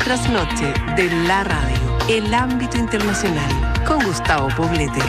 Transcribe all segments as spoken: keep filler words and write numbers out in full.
trasnoche de la radio, el ámbito internacional, con Gustavo Poblete.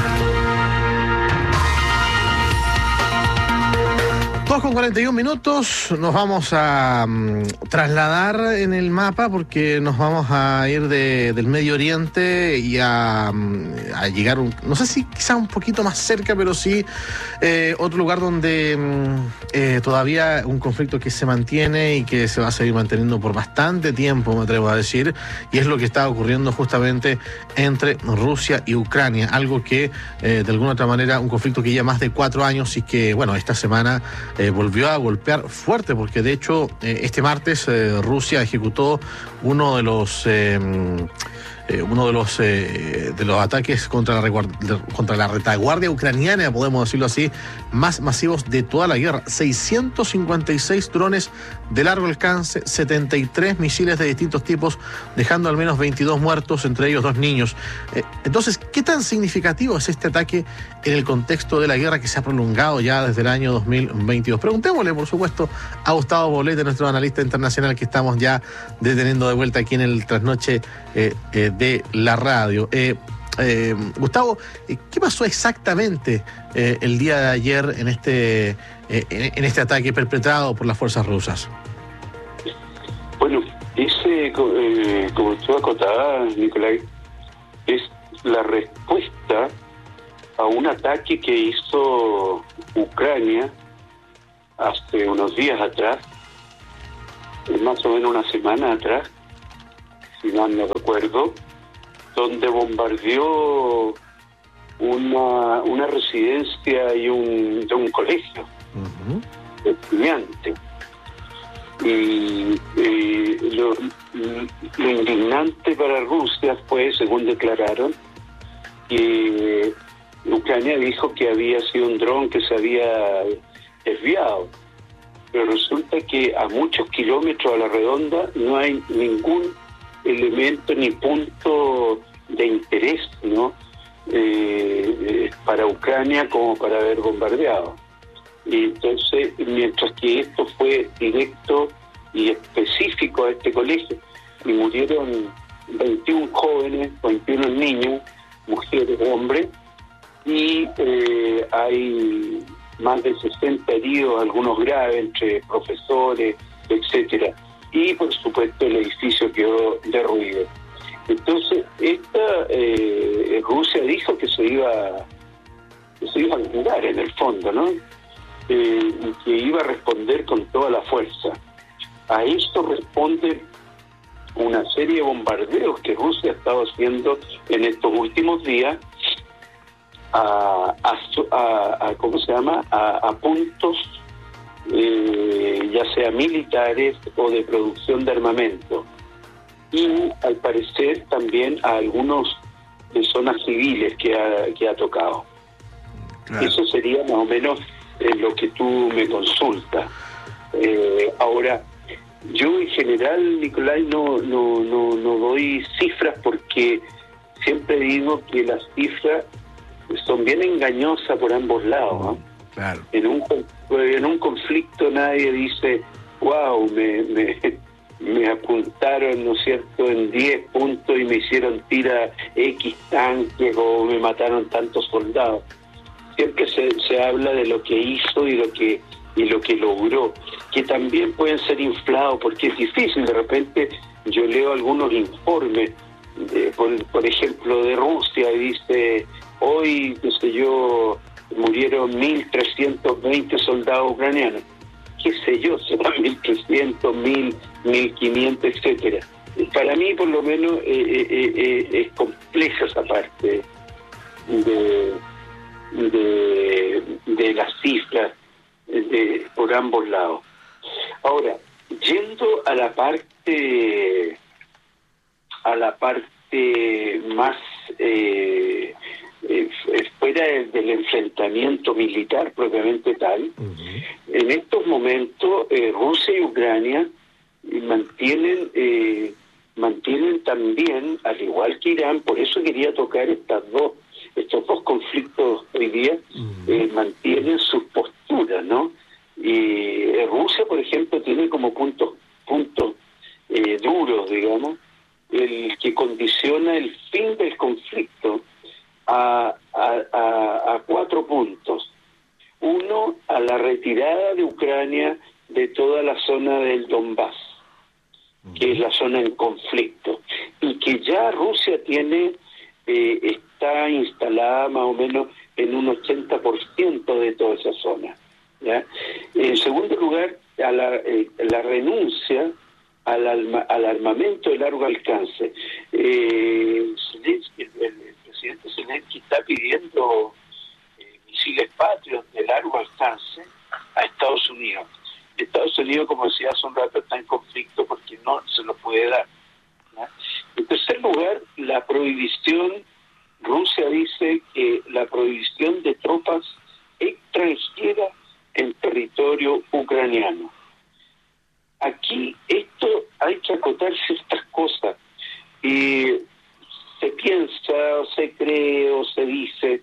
dos con cuarenta y un minutos, nos vamos a um, trasladar en el mapa porque nos vamos a ir de, del Medio Oriente y a, um, a llegar, un, no sé si quizás un poquito más cerca, pero sí eh, otro lugar donde um, eh, todavía un conflicto que se mantiene y que se va a seguir manteniendo por bastante tiempo, me atrevo a decir, y es lo que está ocurriendo justamente entre Rusia y Ucrania, algo que eh, de alguna otra manera, un conflicto que lleva más de cuatro años y que, bueno, esta semana Eh, volvió a golpear fuerte, porque de hecho eh, este martes eh, Rusia ejecutó uno de los eh, eh, uno de los eh, de los ataques contra la, contra la retaguardia ucraniana, podemos decirlo así, más masivos de toda la guerra. seiscientos cincuenta y seis drones de largo alcance, setenta y tres misiles de distintos tipos, dejando al menos veintidós muertos, entre ellos dos niños. Eh, entonces, ¿qué tan significativo es este ataque en el contexto de la guerra que se ha prolongado ya desde el año dos mil veintidós? Preguntémosle, por supuesto, a Gustavo Poblete, nuestro analista internacional, que estamos ya deteniendo de vuelta aquí en el trasnoche eh, eh, de la radio. Eh, eh, Gustavo, ¿qué pasó exactamente eh, el día de ayer en este, eh, en, en este ataque perpetrado por las fuerzas rusas? Bueno, ese, eh, como tú acotabas, Nicolai, es la respuesta a un ataque que hizo Ucrania hace unos días atrás, más o menos una semana atrás, si mal no recuerdo, donde bombardeó una, una residencia y un, de un colegio uh-huh. de estudiantes. Y eh, lo, lo indignante para Rusia fue, según declararon, que Ucrania dijo que había sido un dron que se había desviado, pero resulta que a muchos kilómetros a la redonda no hay ningún elemento ni punto de interés, ¿no? Eh, eh, para Ucrania como para haber bombardeado. Y entonces, mientras que esto fue directo y específico a este colegio, y murieron veintiún jóvenes, veintiún niños, mujeres, hombres, y eh, hay más de sesenta heridos, algunos graves, entre profesores, etcétera. Y por supuesto el edificio quedó derruido. Entonces, esta eh, Rusia dijo que se iba, que se iba a vengar en el fondo, ¿no? Eh, y que iba a responder con toda la fuerza. A esto responde una serie de bombardeos que Rusia ha estado haciendo en estos últimos días a, a, a, a ¿cómo se llama? A, a puntos eh, ya sea militares o de producción de armamento, y al parecer también a algunos de zonas civiles que ha, que ha tocado. Claro. Eso sería más o menos eh, lo que tú me consultas. Eh, ahora, yo en general, Nicolai, no, no, no, no doy cifras porque siempre digo que las cifras son bien engañosas por ambos lados, ¿no? Claro. En un en un conflicto nadie dice, wow, me, me, me apuntaron, ¿no es cierto?, en diez puntos y me hicieron tira X tanques o me mataron tantos soldados. Siempre se, se habla de lo que hizo y lo que y lo que logró, que también pueden ser inflados porque es difícil. De repente yo leo algunos informes, de, por, por ejemplo, de Rusia, y dice, hoy, qué sé yo, murieron mil trescientos veinte soldados ucranianos. Qué sé yo, serán mil trescientos, mil, mil quinientos, etcétera. Para mí, por lo menos, eh, eh, eh, es compleja esa parte de, de, de las cifras de, por ambos lados. Ahora, yendo a la parte a la parte más eh, eh, fuera del enfrentamiento militar propiamente tal, uh-huh. En estos momentos eh, Rusia y Ucrania mantienen eh, mantienen también, al igual que Irán, por eso quería tocar estas dos estos dos conflictos hoy día, uh-huh. eh, mantienen sus posturas, ¿no? Y eh, Rusia, por ejemplo, tiene como puntos puntos eh, duros, digamos, a, a, a, a cuatro puntos. Uno, a la retirada de Ucrania de toda la zona del Donbass, que es la zona en conflicto, y que ya Rusia tiene, eh, está instalada más o menos en un ochenta por ciento de toda esa zona, ¿ya? En segundo lugar, a la, eh, la renuncia al, alma, al armamento de largo alcance. Eh, Zelensky, el, el presidente Zelensky está pidiendo eh, misiles patrios de largo alcance a Estados Unidos. Estados Unidos, como decía hace un rato, está en conflicto porque no se lo puede dar, ¿no? En tercer lugar, la prohibición. Rusia dice que la prohibición de tropas extranjeras en territorio ucraniano. Aquí esto hay que acotar ciertas cosas. Y se piensa, o se cree, o se dice,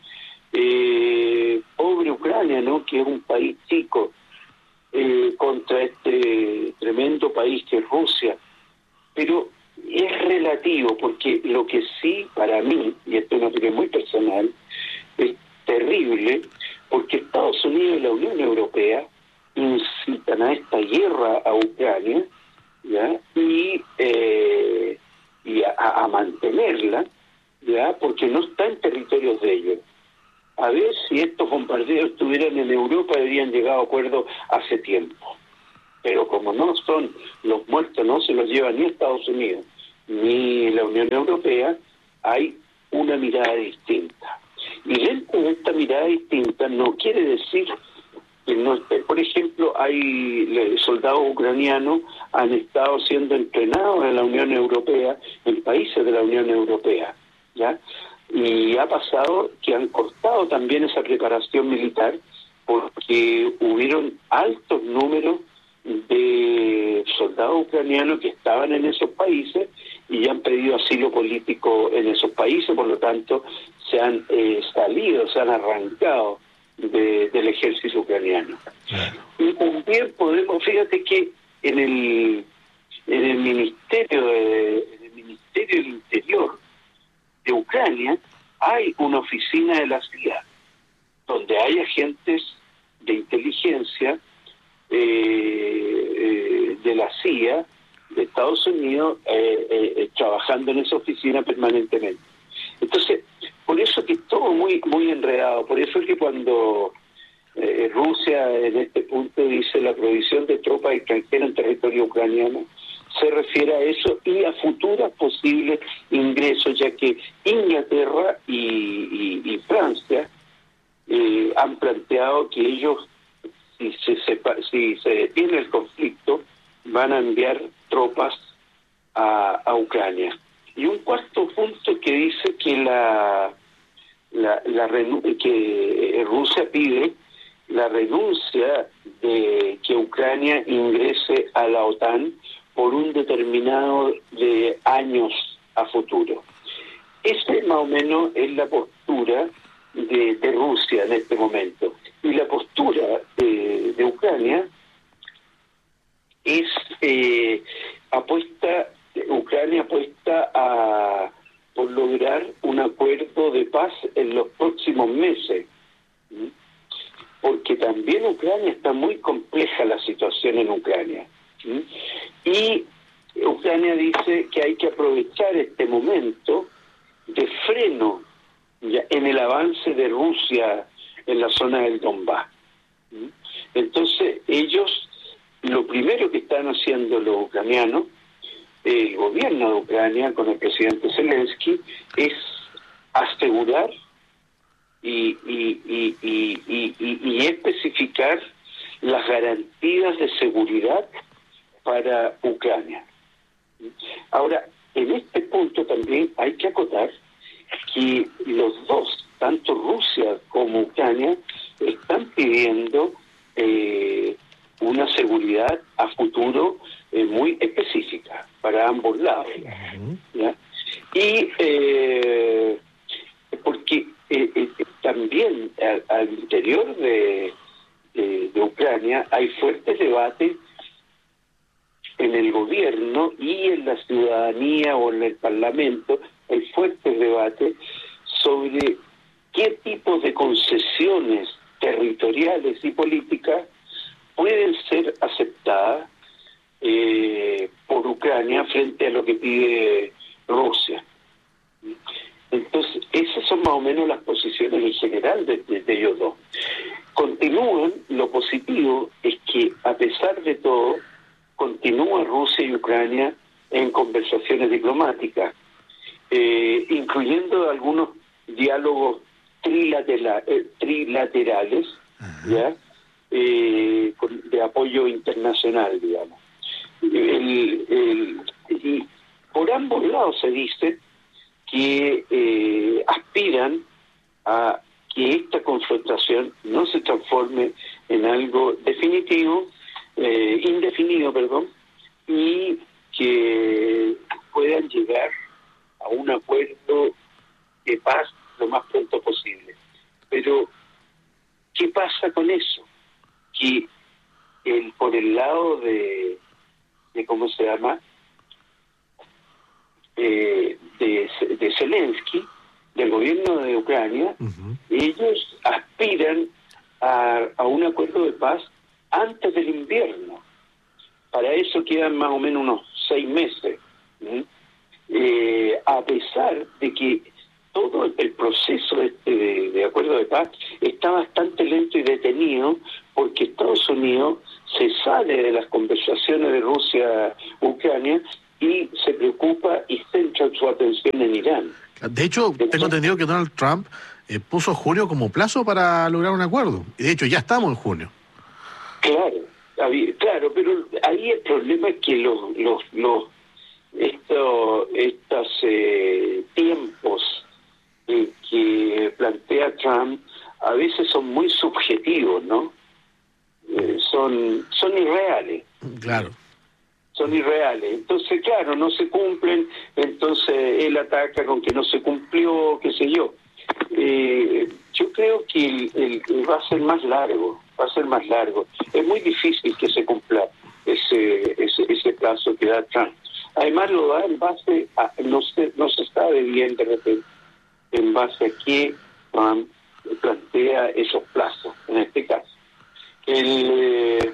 eh, pobre Ucrania, ¿no?, que es un país chico, eh, contra este tremendo país que es Rusia. Pero es relativo, porque lo que sí, para mí, y esto es una opinión muy personal, es terrible, porque Estados Unidos y la Unión Europea incitan a esta guerra a Ucrania, ¿ya? y eh, y a, a mantenerla, ¿ya?, porque no está en territorios de ellos. A ver, si estos bombardeos estuvieran en Europa, habrían llegado a acuerdos hace tiempo. Pero como no son, los muertos no se los lleva ni Estados Unidos ni la Unión Europea, hay una mirada distinta. Y dentro de esta mirada distinta no quiere decir que no esté. Por ejemplo, hay soldados ucranianos han estado siendo entrenados en la Unión Europea, en países de la Unión Europea, ¿ya? Y ha pasado que han cortado también esa preparación militar porque hubieron altos números de soldados ucranianos que estaban en esos países y han pedido asilo político en esos países, por lo tanto se han eh, salido, se han arrancado de, del ejército ucraniano. Y también podemos, fíjate que en el en el ministerio de, en el ministerio del Interior de Ucrania hay una oficina de la C I A donde hay agentes de inteligencia eh, eh, de la C I A de Estados Unidos eh, eh, trabajando en esa oficina permanentemente. Entonces, por eso que es todo muy muy enredado, por eso es que cuando eh, Rusia en este punto dice la prohibición de tropas extranjeras en territorio ucraniano, se refiere a eso y a futuros posibles ingresos, ya que Inglaterra y, y, y Francia eh, han planteado que ellos, si se, sepa, si se detiene el conflicto, van a enviar tropas a, a Ucrania. Y un cuarto punto que dice que la, la, la que Rusia pide la renuncia de que Ucrania ingrese a la OTAN por un determinado de años a futuro. Esa más o menos es la postura de, de Rusia en este momento. Y la postura de, de Ucrania es eh, apuesta, Ucrania apuesta a por lograr un acuerdo de paz en los próximos meses. ¿Mm? Porque también Ucrania está muy compleja la situación en Ucrania. ¿Mm? Y Ucrania dice que hay que aprovechar este momento de freno ya en el avance de Rusia en la zona del Donbass. ¿Mm? Entonces ellos, lo primero que están haciendo los ucranianos, el gobierno de Ucrania con el presidente Zelensky, es asegurar y, y, y, y, y, y, y especificar las garantías de seguridad para Ucrania. Ahora, en este punto también hay que acotar que los dos, tanto Rusia como Ucrania, están pidiendo eh, una seguridad a futuro eh, muy específica para ambos lados, ¿ya? Y eh, porque eh, eh, también al, al interior de, de, de Ucrania hay fuertes debates en el gobierno y en la ciudadanía o en el parlamento, hay fuertes debates sobre qué tipo de concesiones territoriales y políticas pueden ser aceptadas eh, por Ucrania frente a lo que pide Rusia. Entonces, esas son más o menos las posiciones en general de, de, de ellos dos. Continúan, lo positivo es que, a pesar de todo, continúa Rusia y Ucrania en conversaciones diplomáticas, eh, incluyendo algunos diálogos trilatera, eh, trilaterales, ¿ya? Eh, con, de apoyo internacional, digamos. El, el, y por ambos lados se dice que eh, aspiran a que esta confrontación no se transforme en algo definitivo, eh, indefinido, perdón, y que puedan llegar a un acuerdo de paz lo más pronto posible. Pero, ¿qué pasa con eso? Que el, por el lado de, de ¿cómo se llama? Eh, de, de Zelensky, del gobierno de Ucrania, uh-huh. ellos aspiran a, a un acuerdo de paz antes del invierno. Para eso quedan más o menos unos seis meses. ¿sí? Eh, a pesar de que todo el proceso este de, de acuerdo de paz está bastante lento y detenido, porque Estados Unidos se sale de las conversaciones de Rusia-Ucrania y se preocupa y centra su atención en Irán. De hecho, Entonces, tengo entendido que Donald Trump eh, puso junio como plazo para lograr un acuerdo. Y de hecho, ya estamos en junio. Claro, claro, pero ahí el problema es que los los los estos estos eh, tiempos eh, que plantea Trump a veces son muy subjetivos, ¿no? Eh, son son irreales. Claro. Son irreales. Entonces, claro, no se cumplen, entonces él ataca con que no se cumplió, qué sé yo. Eh, yo creo que el, el, el va a ser más largo, va a ser más largo. Es muy difícil que se cumpla ese ese, ese plazo que da Trump. Además lo da en base a, no se, no se sabe bien de repente, en base a qué Trump plantea esos plazos, en este caso. El, eh,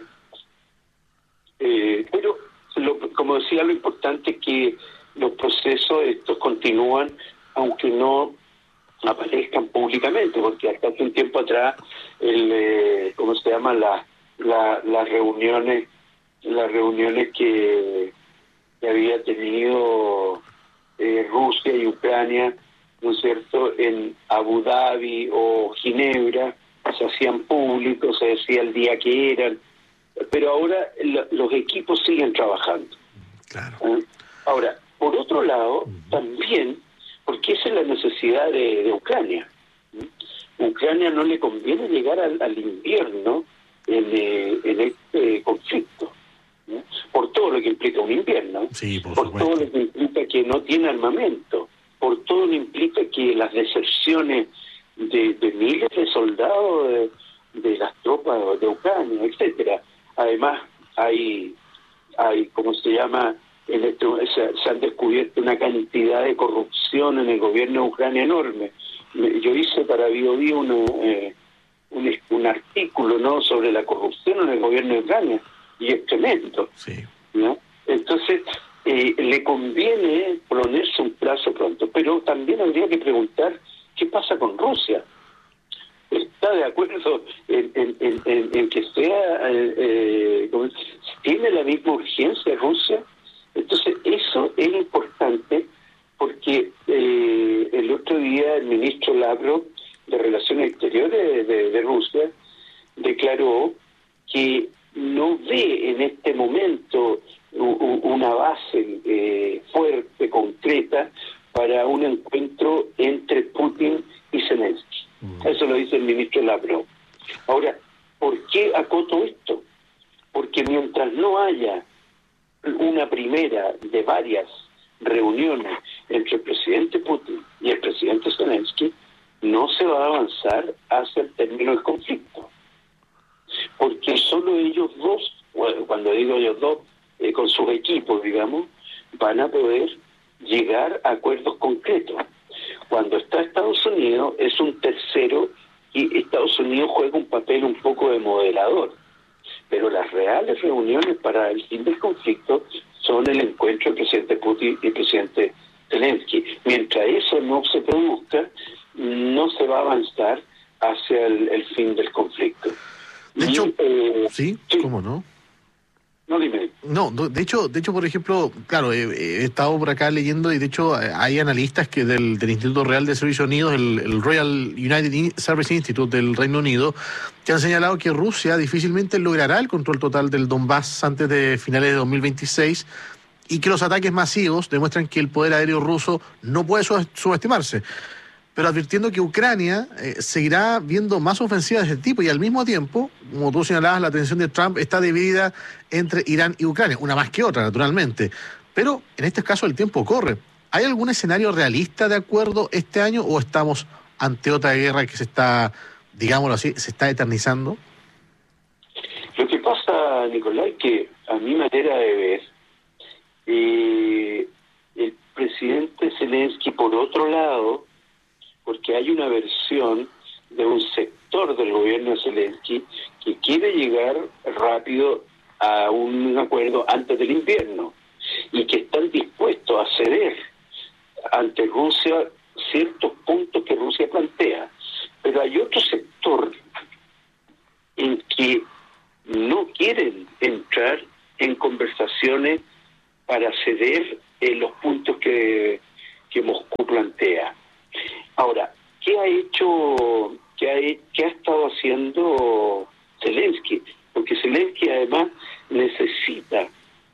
eh, pero Lo, como decía, lo importante es que los procesos estos continúan, aunque no aparezcan públicamente, porque hasta hace un tiempo atrás, el, eh, ¿cómo se llama? La, la, las reuniones, las reuniones que, que había tenido eh, Rusia y Ucrania, ¿no es cierto?, en Abu Dhabi o Ginebra, se hacían públicos, se decía el día que eran. Pero ahora lo, los equipos siguen trabajando. Claro. ¿Eh? Ahora, por otro lado, uh-huh. también, porque esa es la necesidad de, de Ucrania. ¿Eh? Ucrania no le conviene llegar al, al invierno en, eh, en este conflicto, ¿eh? por todo lo que implica un invierno, sí, por, por todo lo que implica que no tiene armamento, por todo lo que implica que las deserciones de, de miles de soldados de, de las tropas de Ucrania, etcétera. Además, hay, hay ¿cómo se llama? En este, se, se han descubierto una cantidad de corrupción en el gobierno de Ucrania enorme. Yo hice para Bio Bio una, eh, un, un artículo, ¿no?, sobre la corrupción en el gobierno de Ucrania, y es tremendo. Sí. ¿no? Entonces, eh, le conviene ponerse un plazo pronto, pero también habría que preguntar qué pasa con Rusia. ¿Está de acuerdo en, en, en, en, en que sea, eh, eh, tiene la misma urgencia Rusia? Entonces, eso es importante porque eh, el otro día el ministro Lavrov de Relaciones Exteriores de, de, de Rusia declaró que no ve en este momento u, una base eh, fuerte, concreta, para un encuentro entre Putin y Zelensky. Eso lo dice el ministro Lavrov. Ahora, ¿por qué acoto esto? Porque mientras no haya una primera de varias reuniones entre el presidente Putin y el presidente Zelensky, no se va a avanzar hacia el término del conflicto. Porque solo ellos dos, bueno, cuando digo ellos dos, eh, con sus equipos, digamos, van a poder llegar a acuerdos concretos. Cuando está Estados Unidos, es un tercer tercero, y Estados Unidos juega un papel un poco de moderador. Pero las reales reuniones para el fin del conflicto son el encuentro del presidente Putin y el presidente Zelensky. Mientras eso no se produzca, no se va a avanzar hacia el, el fin del conflicto. De hecho, y, eh, sí, sí, ¿cómo no? No, dime. No, de hecho, de hecho, por ejemplo, claro, he, he estado por acá leyendo y de hecho hay analistas que del, del Instituto Real de Servicios Unidos, el, el Royal United Service Institute del Reino Unido, que han señalado que Rusia difícilmente logrará el control total del Donbass antes de finales de dos mil veintiséis y que los ataques masivos demuestran que el poder aéreo ruso no puede subestimarse, pero advirtiendo que Ucrania eh, seguirá viendo más ofensivas de ese tipo y al mismo tiempo, como tú señalabas, la atención de Trump está dividida entre Irán y Ucrania, una más que otra, naturalmente. Pero en este caso el tiempo corre. ¿Hay algún escenario realista de acuerdo este año o estamos ante otra guerra que se está, digámoslo así, se está eternizando? Lo que pasa, Nicolás, que a mi manera de ver, eh, el presidente Zelensky, por otro lado, porque hay una versión de un sector del gobierno de Zelensky que quiere llegar rápido a un acuerdo antes del invierno y que están dispuestos a ceder ante Rusia ciertos puntos que Rusia plantea. Pero hay otro sector en que no quieren entrar en conversaciones para ceder en los puntos que, que Moscú plantea. Ahora, ¿qué ha hecho, qué ha, qué ha estado haciendo Zelensky? Porque Zelensky además necesita,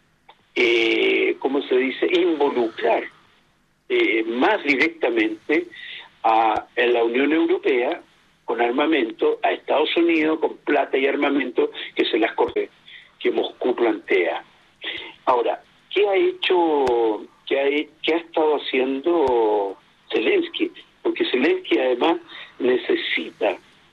eh, ¿cómo se dice?, involucrar eh, más directamente a, a la Unión Europea con armamento, a Estados Unidos con plata y armamento que se las corre, que Moscú plantea. Ahora, ¿qué ha hecho, qué ha, qué ha estado haciendo Zelensky? Porque Zelensky además necesita,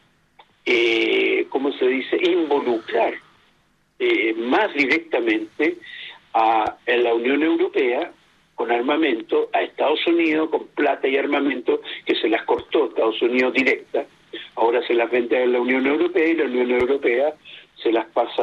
eh, ¿cómo se dice?, involucrar eh, más directamente a, a la Unión Europea con armamento, a Estados Unidos con plata y armamento que se las cortó Estados Unidos directa, ahora se las vende a la Unión Europea y la Unión Europea se las pasa